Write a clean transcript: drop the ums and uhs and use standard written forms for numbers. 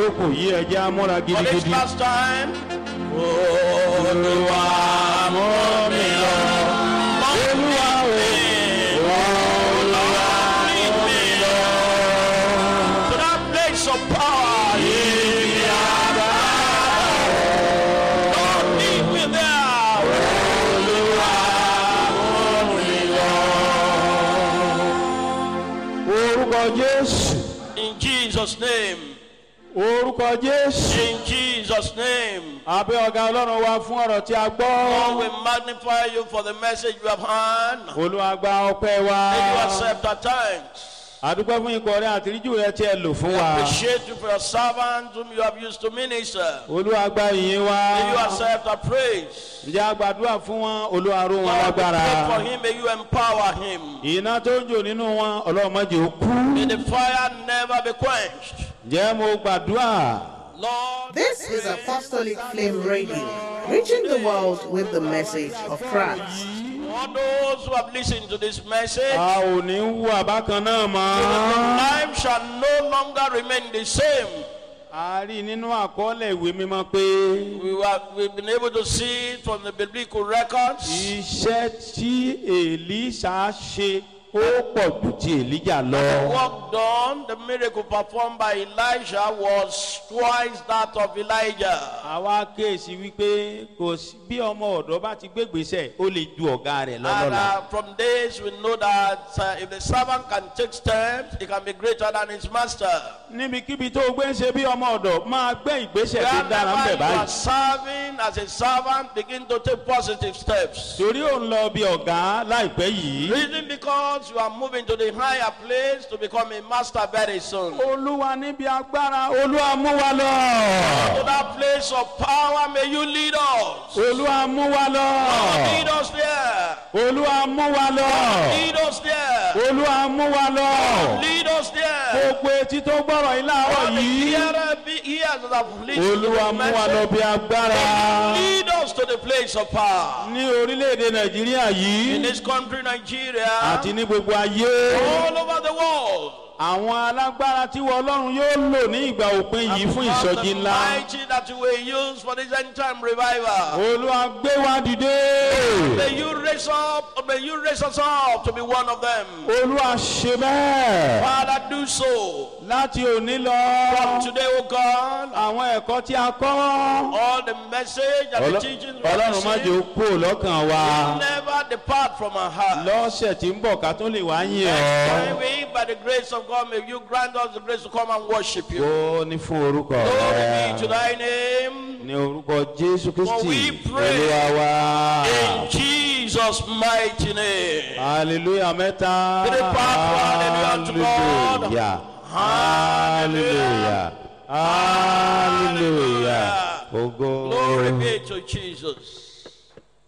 yòókù yìí ẹ jẹ́ á múra For this gidigidi. last time. Olúwa mú mi lọ. Olúwa o, Olúwa Lead me to that place of power. Lord, lead me there. orúkọ Jésù, In Jesus' name. orúkọ Jésù. In Jesus' name. Àbẹ̀ ọ̀gá Ọlọ́run wa fún ọ̀rọ̀ tí a Lord, gbọ́. we magnify you for the message you have heard. Olúwa gba ọpẹ́ wa. May you accept our thanks. Àdúpẹ́ fún ikọ̀ rẹ àtìríjù rẹ tí ẹ lò fún We wa. appreciate you for your servants whom you have used to minister. Olúwa gba ìyìn wa. May you accept our praise. Ǹjẹ́ a gbàdúrà fún wọn? Olúwa ró wọn Lord, we lágbára. pray for him. May you empower him. Iná tó ń jò nínú wọn, Ọlọ́run má jẹ́ ó kú. May the fire never be quenched. Ǹjẹ́ mo gbàdúrà? Lord, This is Apostolic Flame Radio, reaching the world with the message of Christ. all those who have listened to this message, A ò ní wú àbákan náà mọ́. life shall no longer remain the same. A rí nínú àkọọ́lẹ̀ ìwé mímọ́ pé We've been able to see it from the biblical records. iṣẹ́ tí Èlíṣà ṣe ó pọ̀ jù ti Èlíjà lọ. The work done, the miracle performed by Elijah was twice that of Elijah. Àwa kéèsì wípé kò sí bí ọmọ ọ̀dọ́ bá ti gbégbèsè ó lè ju ọ̀gá rẹ̀ And lọ́lọ́la. from this we know that if the servant can take steps, he can be greater than his master. Níbikíbi tó o gbé ń ṣe bí ọmọ ọ̀dọ́ máa gbé ìgbésẹ̀ tó dára ń Wherever bẹ̀ you are báyìí. serving as a servant, begin to take positive steps. Torí ò ń lọ bí ọ̀gá láìpẹ́ yìí. Reason because you are moving to the higher place to become a master very soon. To Olúwa níbi agbára, Olúwa mú wa lọ. that place of power, may you lead us. Olúwa mú wa lọ. Lead us there. Olúwa mú wa lọ. Lead us there. Olúwa mú wa lọ. Lead us there. Gbogbo etí tó gbọ́rọ̀ yìí láàárọ̀ All the yìí. ears that have listened to Olúwa the mú wa lọ message, bí agbára. lead us to the place of power. Ní orílẹ̀-èdè Nàìjíríà In yìí this country, Nigeria, àti ní gbogbo ayé. all over the world. Àwọn alágbára tí wọ́n Ọlọ́run yóò lò ní ìgbà òpin yìí fún Because ìsọjí the ńlá. mighty that you will use for this end time revival. Olúwa gbé wa dìde. May you raise us up to be one of them. Olúwa ṣe bẹ́ẹ̀. Father, do so. Láti òní From lọ, today, O God, àwọn ẹ̀kọ́ tí a kọ́. all the message and the teachings we have Ọlọ́run má jẹ́ ó received kúrò lọ́kàn wa. never depart from our heart. Lọ́sẹ̀ tí ń bọ̀ ká tó lè wá yìn Next time ọ́. we, by the grace of God, may you grant us the grace to come and worship you. Ó ní fún orúkọ Glory be to rẹ̀. thy name. Ní orúkọ Jésù For we Kristi, pray Olúwa wa. in Jesus' mighty name. Hallelujah mẹ́ta. To the power, hallelujah to God. Hallelujah. Hallelujah. Hallelujah. Ògo. Glory be to Jesus.